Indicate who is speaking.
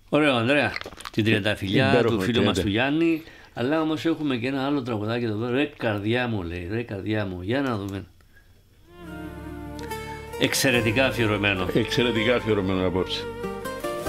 Speaker 1: Ωραίο, Ανδρέα. Την τριανταφυλιά
Speaker 2: Υπέροχο,
Speaker 1: του φίλου μας
Speaker 2: 30.
Speaker 1: του Γιάννη. Αλλά όμως έχουμε και ένα άλλο τραγουδάκι εδώ. Ρε καρδιά μου, λέει. Ρε καρδιά μου. Για να δούμε. Εξαιρετικά αφιερωμένο.
Speaker 2: Εξαιρετικά αφιερωμένο απόψε.